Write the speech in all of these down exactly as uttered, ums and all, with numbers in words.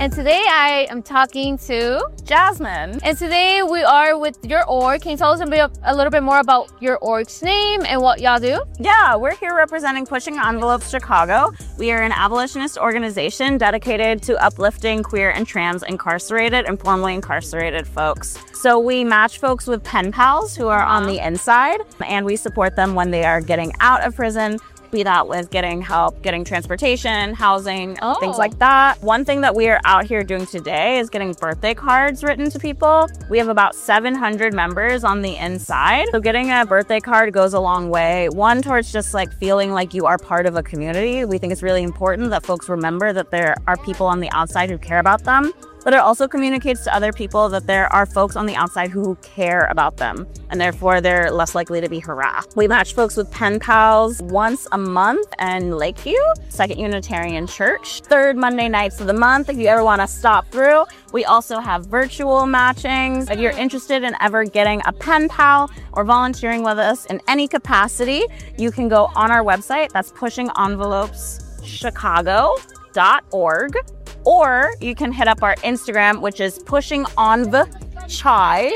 And today I am talking to Jasmine. And today we are with your org. Can you tell us a, bit, a little bit more about your org's name and what y'all do? Yeah, we're here representing Pushing Envelopes Chicago. We are an abolitionist organization dedicated to uplifting queer and trans incarcerated and formerly incarcerated folks. So we match folks with pen pals who are on the inside, and we support them when they are getting out of prison, be that with getting help, getting transportation, housing, oh. things like that. One thing that we are out here doing today is getting birthday cards written to people. We have about seven hundred members on the inside. So getting a birthday card goes a long way. One, towards just like feeling like you are part of a community. We think it's really important that folks remember that there are people on the outside who care about them. But it also communicates to other people that there are folks on the outside who care about them, and therefore they're less likely to be harassed. We match folks with pen pals once a month in Lakeview, Second Unitarian Church, third Monday nights of the month if you ever want to stop through. We also have virtual matchings. If you're interested in ever getting a pen pal or volunteering with us in any capacity, you can go on our website. That's pushing envelopes chicago dot org. Or you can hit up our Instagram, which is pushing env chai,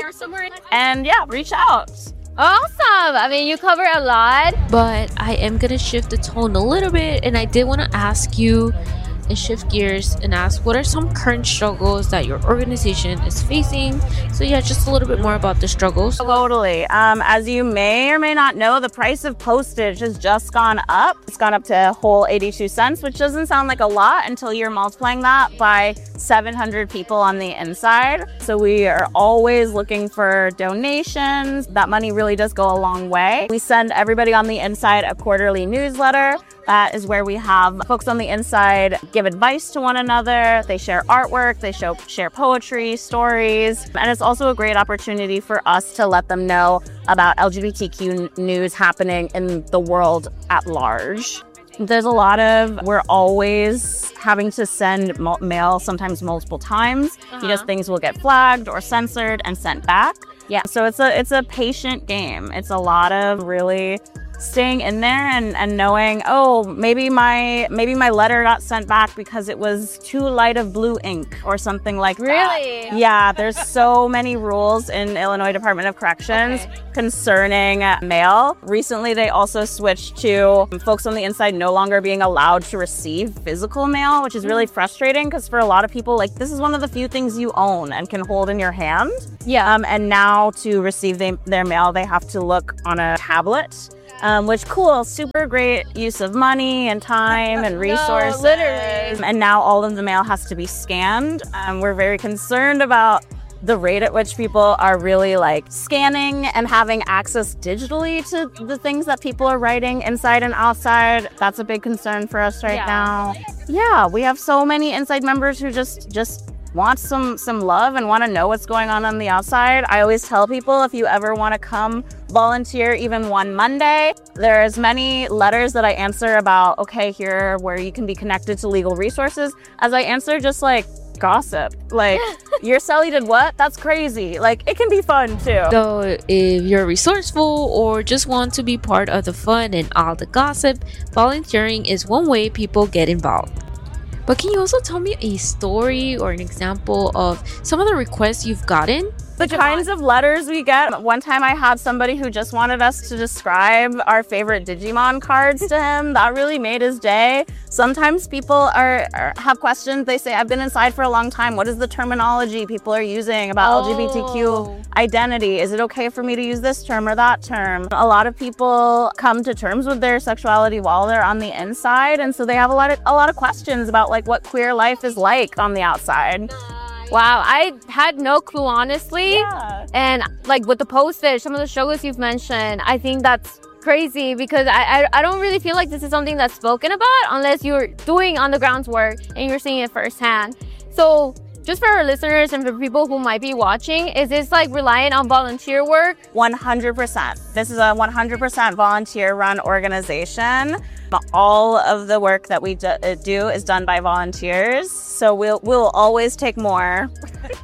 and yeah, reach out. Awesome. I mean, you cover a lot. But I am going to shift the tone a little bit, and I did want to ask you and shift gears and ask, what are some current struggles that your organization is facing? So yeah, just a little bit more about the struggles. Totally. Um, as you may or may not know, the price of postage has just gone up. It's gone up to a whole eighty-two cents, which doesn't sound like a lot until you're multiplying that by seven hundred people on the inside. So we are always looking for donations. That money really does go a long way. We send everybody on the inside a quarterly newsletter. That is where we have folks on the inside give advice to one another. They share artwork, they show, share poetry, stories. And it's also a great opportunity for us to let them know about L G B T Q news happening in the world at large. There's a lot of, we're always having to send mail sometimes multiple times uh-huh. because things will get flagged or censored and sent back. Yeah, so it's a, it's a patient game. It's a lot of really staying in there and, and knowing, oh, maybe my maybe my letter got sent back because it was too light of blue ink or something like that. Really? Yeah, there's so many rules in Illinois Department of Corrections okay. concerning mail. Recently, they also switched to folks on the inside no longer being allowed to receive physical mail, which is really frustrating because for a lot of people, like, this is one of the few things you own and can hold in your hand. Yeah. Um, and now to receive they, their mail, they have to look on a tablet. Um, which cool, super great use of money and time and resources. No, literally. And now all of the mail has to be scanned. Um, we're very concerned about the rate at which people are really like scanning and having access digitally to the things that people are writing inside and outside. That's a big concern for us right yeah. now. Yeah, we have so many inside members who just just want some some love and want to know what's going on on the outside. I always tell people, if you ever want to come volunteer even one Monday, there's many letters that I answer about, okay, here where you can be connected to legal resources, as I answer just like gossip. Like, your Sally did what? That's crazy. Like, it can be fun too. So if you're resourceful or just want to be part of the fun and all the gossip, volunteering is one way people get involved. But can you also tell me a story or an example of some of the requests you've gotten? The kinds of letters we get. One time I had somebody who just wanted us to describe our favorite Digimon cards to him. That really made his day. Sometimes people are, are have questions. They say, I've been inside for a long time. What is the terminology people are using about oh. L G B T Q identity? Is it okay for me to use this term or that term? A lot of people come to terms with their sexuality while they're on the inside, and so they have a lot of a lot of questions about like what queer life is like on the outside. Wow, I had no clue, honestly. Yeah. And like with the postage, some of the struggles you've mentioned, I think that's crazy because I, I I don't really feel like this is something that's spoken about unless you're doing on the grounds work and you're seeing it firsthand. So just for our listeners and for people who might be watching, is this like reliant on volunteer work? one hundred percent. This is a one hundred percent volunteer-run organization. All of the work that we do is done by volunteers, so we'll we'll always take more.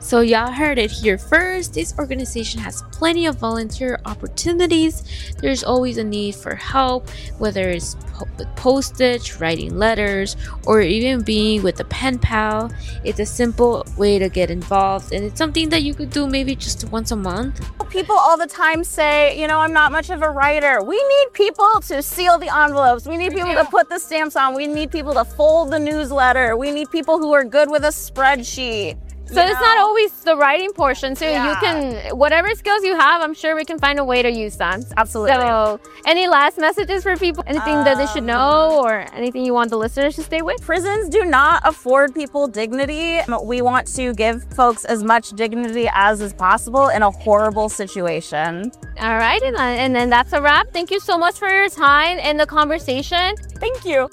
So y'all heard it here first. This organization has plenty of volunteer opportunities. There's always a need for help, whether it's po- with postage, writing letters, or even being with a pen pal. It's a simple way to get involved, and it's something that you could do maybe just once a month. People all the time say, you know, I'm not much of a writer. We need people to seal the envelopes. We need people to put the stamps on. We need people to fold the newsletter. We need people who are good with a spreadsheet. So it's not always the writing portion too. Yeah. You can, whatever skills you have, I'm sure we can find a way to use them. Absolutely. So any last messages for people? Anything um, that they should know or anything you want the listeners to stay with? Prisons do not afford people dignity. We want to give folks as much dignity as is possible in a horrible situation. All right. And, and then that's a wrap. Thank you so much for your time and the conversation. Thank you.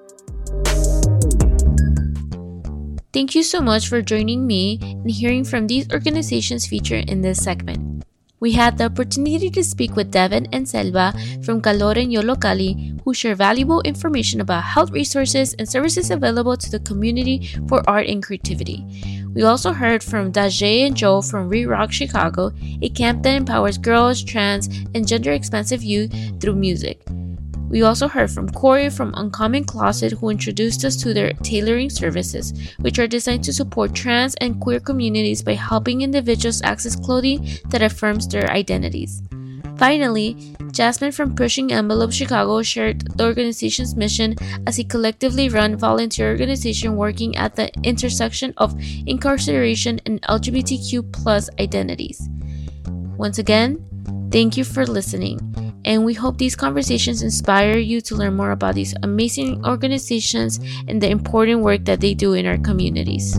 Thank you so much for joining me and hearing from these organizations featured in this segment. We had the opportunity to speak with Devin and Selva from Calor en Yollocalli, who share valuable information about health resources and services available to the community for art and creativity. We also heard from Dajae and Joe from Re-Rock Chicago, a camp that empowers girls, trans, and gender-expansive youth through music. We also heard from Corey from Uncommon Closet, who introduced us to their tailoring services, which are designed to support trans and queer communities by helping individuals access clothing that affirms their identities. Finally, Jasmine from Pushing Envelope Chicago shared the organization's mission as a collectively run volunteer organization working at the intersection of incarceration and L G B T Q plus identities. Once again, thank you for listening. And we hope these conversations inspire you to learn more about these amazing organizations and the important work that they do in our communities.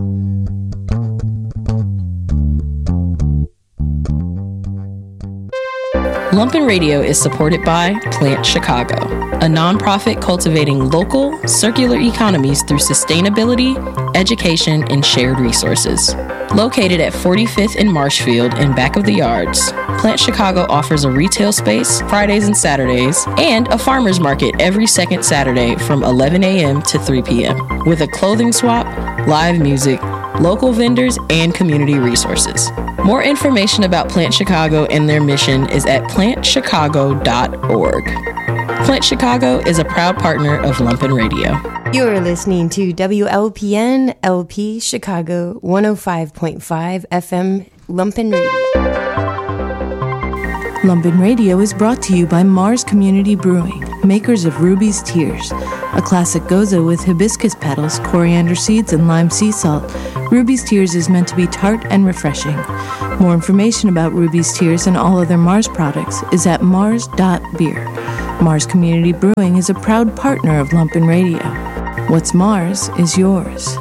Lumpen Radio is supported by Plant Chicago, a nonprofit cultivating local, circular economies through sustainability, education, and shared resources. Located at forty-fifth and Marshfield in back of the yards, Plant Chicago offers a retail space Fridays and Saturdays and a farmer's market every second Saturday from eleven a.m. to three p.m. with a clothing swap, live music, local vendors, and community resources. More information about Plant Chicago and their mission is at plant chicago dot org. Plant Chicago is a proud partner of Lumpen Radio. You're listening to W L P N L P Chicago one oh five point five F M Lumpen Radio. Lumpen Radio is brought to you by Mars Community Brewing, makers of Ruby's Tears, a classic goza with hibiscus petals, coriander seeds, and lime sea salt. Ruby's Tears is meant to be tart and refreshing. More information about Ruby's Tears and all other Mars products is at mars dot beer. Mars Community Brewing is a proud partner of Lumpen Radio. What's Mars is yours.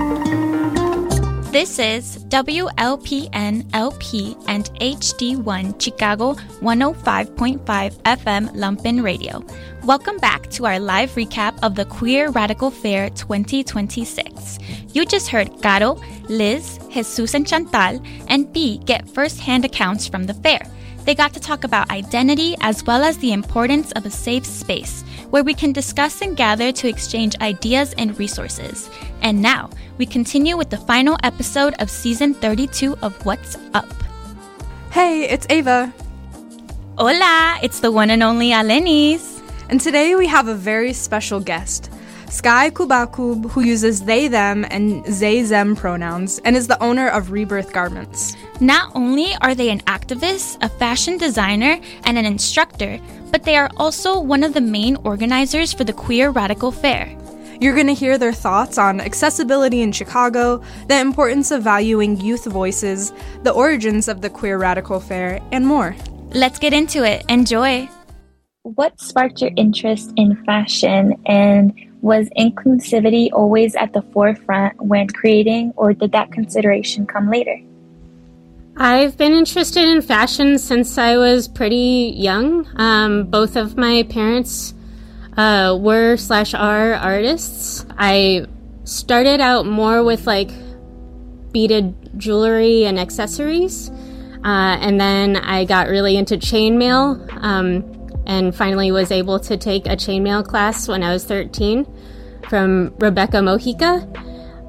This is W L P N L P and H D one Chicago one oh five point five F M Lumpen Radio. Welcome back to our live recap of the Queer Radical Fair twenty twenty-six. You just heard Caro, Liz, Jesus and Chantal, and B get first-hand accounts from the fair. They got to talk about identity as well as the importance of a safe space where we can discuss and gather to exchange ideas and resources. And now, we continue with the final episode of season thirty-two of What's Up. Hey, it's Ava. Hola, it's the one and only Alenis. And today we have a very special guest, Sky Kubakub, who uses they, them, and they, them pronouns, and is the owner of Rebirth Garments. Not only are they an activist, a fashion designer, and an instructor, but they are also one of the main organizers for the Queer Radical Fair. You're going to hear their thoughts on accessibility in Chicago, the importance of valuing youth voices, the origins of the Queer Radical Fair, and more. Let's get into it. Enjoy. What sparked your interest in fashion, and was inclusivity always at the forefront when creating, or did that consideration come later? I've been interested in fashion since I was pretty young. Um, both of my parents uh, were slash are artists. I started out more with like beaded jewelry and accessories, uh, and then I got really into chainmail. Um, and finally was able to take a chainmail class when I was thirteen from Rebecca Mojica.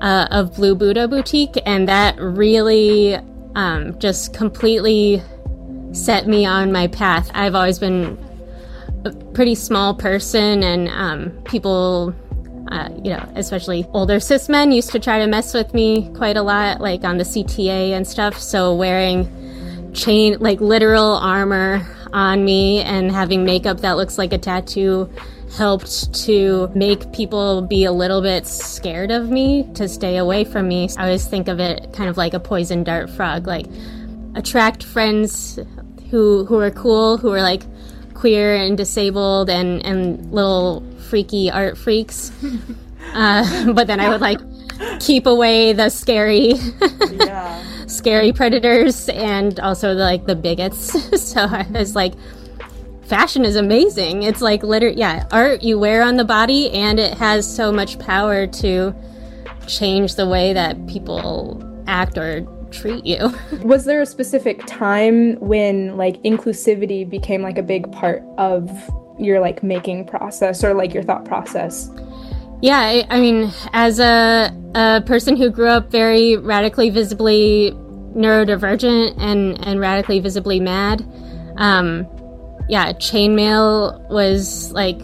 uh, of Blue Buddha Boutique, and that really um, just completely set me on my path. I've always been a pretty small person, and um, people, uh, you know, especially older cis men used to try to mess with me quite a lot, like on the C T A and stuff. So wearing chain, like literal armor on me and having makeup that looks like a tattoo helped to make people be a little bit scared of me, to stay away from me. I always think of it kind of like a poison dart frog, like attract friends who who are cool, who are like queer and disabled and, and little freaky art freaks. Uh, but then I would like keep away the scary yeah. scary predators and also the, like the bigots. So I was like, fashion is amazing. It's like literally, yeah, art you wear on the body, and it has so much power to change the way that people act or treat you. Was there a specific time when like inclusivity became like a big part of your like making process or like your thought process? Yeah, I, I mean, as a, a person who grew up very radically visibly neurodivergent and, and radically visibly mad, um, yeah, chainmail was like,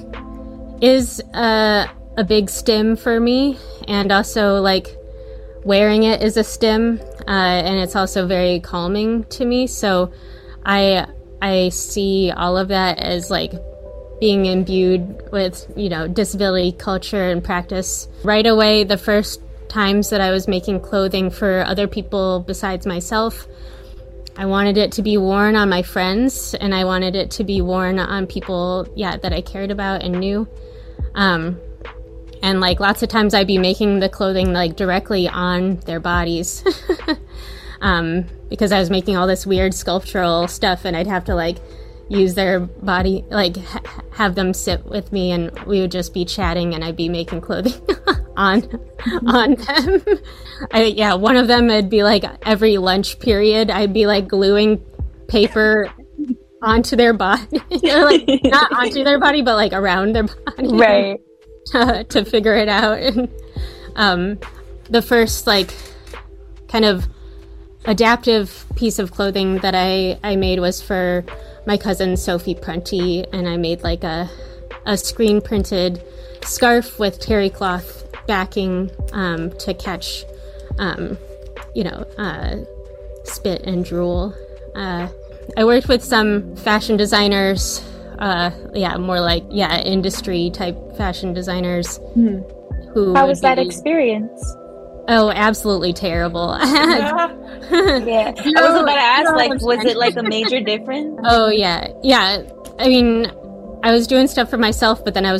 is a, a big stim for me, and also like wearing it is a stim, uh, and it's also very calming to me. So I I see all of that as like being imbued with, you know, disability culture and practice. Right away, the first times that I was making clothing for other people besides myself, I wanted it to be worn on my friends, and I wanted it to be worn on people, yeah, that I cared about and knew. Um, and like lots of times I'd be making the clothing like directly on their bodies. um, because I was making all this weird sculptural stuff, and I'd have to like use their body, like ha- have them sit with me, and we would just be chatting, and I'd be making clothing on on them. I, yeah, one of them would be like every lunch period, I'd be like gluing paper onto their body, like not onto their body, but like around their body, right? To, to figure it out. And um, the first like kind of adaptive piece of clothing that I I made was for my cousin Sophie Prunty, and I made like a a screen printed scarf with terry cloth backing um, to catch, um, you know, uh, spit and drool. Uh, I worked with some fashion designers, uh, yeah, more like yeah industry type fashion designers. Hmm. Who How was that be, experience? Oh, absolutely terrible. yeah. yeah. I was about to ask, like, was it like a major difference? Oh, yeah. Yeah. I mean, I was doing stuff for myself, but then I was